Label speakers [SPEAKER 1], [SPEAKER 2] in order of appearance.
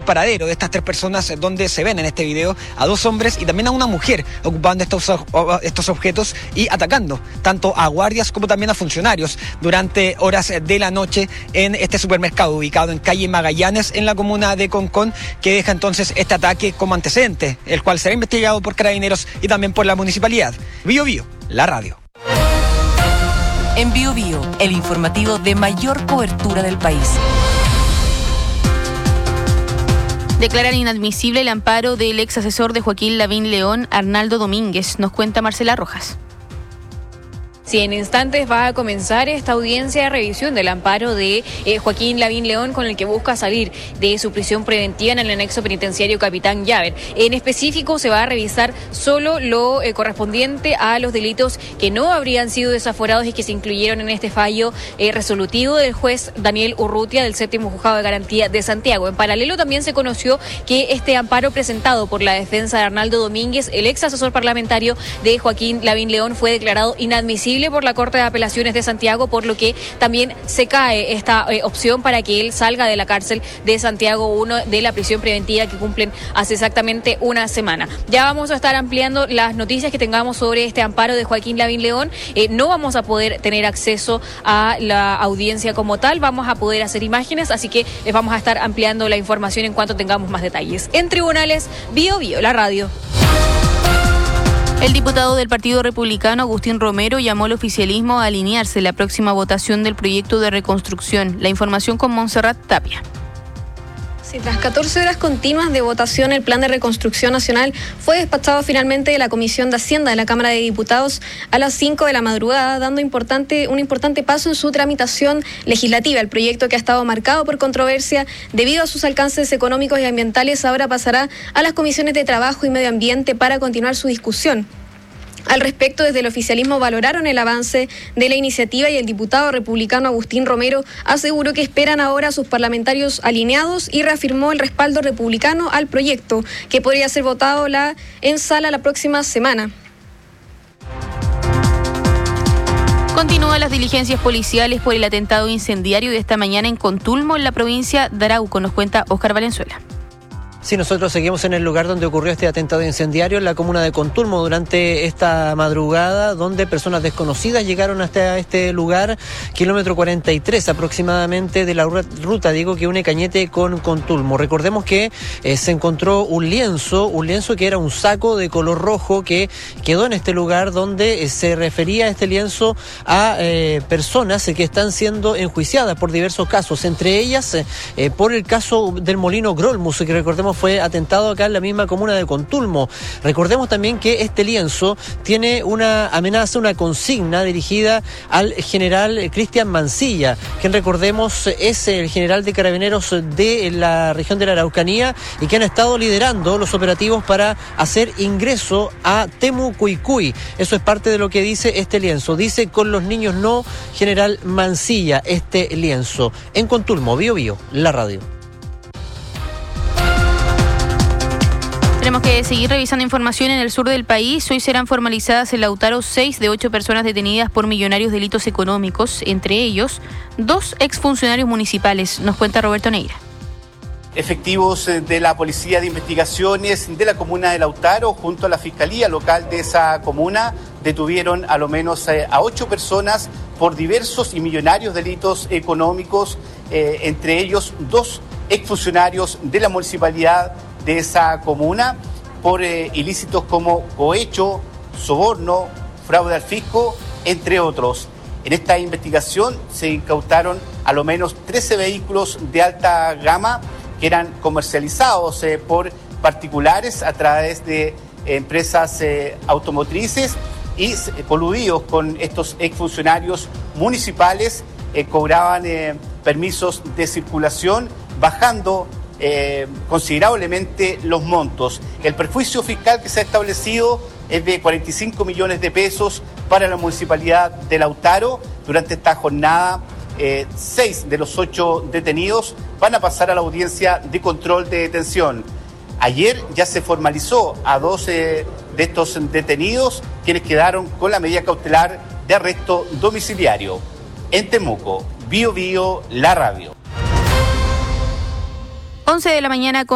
[SPEAKER 1] paradero de estas 3 personas, donde se ven en este video a 2 hombres y también a una mujer ocupando estos objetos y atacando tanto a guardias como también a funcionarios durante horas de la noche en este supermercado ubicado en calle Magallanes, en la comuna de Concón, que deja entonces este ataque como antecedente, el cual será investigado por Carabineros y también por la municipalidad. Bío Bío, la radio.
[SPEAKER 2] En Bío Bío, el informativo de mayor cobertura del país.
[SPEAKER 3] Declaran inadmisible el amparo del ex asesor de Joaquín Lavín León, Arnaldo Domínguez. Nos cuenta Marcela Rojas.
[SPEAKER 4] Sí, en instantes va a comenzar esta audiencia de revisión del amparo de Joaquín Lavín León, con el que busca salir de su prisión preventiva en el anexo penitenciario Capitán Llaver. En específico, se va a revisar solo lo correspondiente a los delitos que no habrían sido desaforados y que se incluyeron en este fallo resolutivo del juez Daniel Urrutia del 7º Juzgado de Garantía de Santiago. En paralelo, también se conoció que este amparo presentado por la defensa de Arnaldo Domínguez, el ex asesor parlamentario de Joaquín Lavín León, fue declarado inadmisible por la Corte de Apelaciones de Santiago, por lo que también se cae esta opción para que él salga de la cárcel de Santiago 1, de la prisión preventiva que cumplen hace exactamente una semana. Ya vamos a estar ampliando las noticias que tengamos sobre este amparo de Joaquín Lavín León. No vamos a poder tener acceso a la audiencia como tal, vamos a poder hacer imágenes, así que les vamos a estar ampliando la información en cuanto tengamos más detalles. En Tribunales, Bío Bío, la radio.
[SPEAKER 3] El diputado del Partido Republicano, Agustín Romero, llamó al oficialismo a alinearse en la próxima votación del proyecto de reconstrucción. La información con Montserrat Tapia.
[SPEAKER 5] Sí, tras 14 horas continuas de votación, el Plan de Reconstrucción Nacional fue despachado finalmente de la Comisión de Hacienda de la Cámara de Diputados a las 5 de la madrugada, dando un importante paso en su tramitación legislativa. El proyecto, que ha estado marcado por controversia debido a sus alcances económicos y ambientales, ahora pasará a las comisiones de Trabajo y Medio Ambiente para continuar su discusión. Al respecto, desde el oficialismo valoraron el avance de la iniciativa y el diputado republicano Agustín Romero aseguró que esperan ahora a sus parlamentarios alineados y reafirmó el respaldo republicano al proyecto, que podría ser votado en sala la próxima semana.
[SPEAKER 3] Continúan las diligencias policiales por el atentado incendiario de esta mañana en Contulmo, en la provincia de Arauco. Nos cuenta Óscar Valenzuela.
[SPEAKER 6] Sí, nosotros seguimos en el lugar donde ocurrió este atentado incendiario en la comuna de Contulmo durante esta madrugada, donde personas desconocidas llegaron hasta este lugar, kilómetro 43 aproximadamente de la ruta, que une Cañete con Contulmo. Recordemos que se encontró un lienzo que era un saco de color rojo que quedó en este lugar, donde se refería a este lienzo a personas que están siendo enjuiciadas por diversos casos, entre ellas por el caso del molino Grolmus, que recordemos fue atentado acá en la misma comuna de Contulmo. Recordemos también que este lienzo tiene una amenaza, una consigna dirigida al general Cristian Mancilla, quien, recordemos, es el general de Carabineros de la región de la Araucanía y que han estado liderando los operativos para hacer ingreso a Temucuicui. Eso es parte de lo que dice este lienzo. Dice: con los niños no, general Mancilla, este lienzo. En Contulmo, Bío Bío, la radio.
[SPEAKER 3] Tenemos que seguir revisando información en el sur del país. Hoy serán formalizadas en Lautaro 6 de 8 personas detenidas por millonarios delitos económicos, entre ellos 2 exfuncionarios municipales. Nos cuenta Roberto Neira.
[SPEAKER 7] Efectivos de la Policía de Investigaciones de la comuna de Lautaro, junto a la Fiscalía Local de esa comuna, detuvieron a lo menos a 8 personas por diversos y millonarios delitos económicos, entre ellos 2 exfuncionarios de la municipalidad de esa comuna, por ilícitos como cohecho, soborno, fraude al fisco, entre otros. En esta investigación se incautaron a lo menos 13 vehículos de alta gama que eran comercializados por particulares a través de empresas automotrices, y coludidos con estos exfuncionarios municipales cobraban permisos de circulación, bajando considerablemente los montos. El perjuicio fiscal que se ha establecido es de 45 millones de pesos para la municipalidad de Lautaro. Durante esta jornada, 6 de los 8 detenidos van a pasar a la audiencia de control de detención. Ayer ya se formalizó a 12 de estos detenidos, quienes quedaron con la medida cautelar de arresto domiciliario. En Temuco, Bío Bío, la radio.
[SPEAKER 3] 11 de la mañana.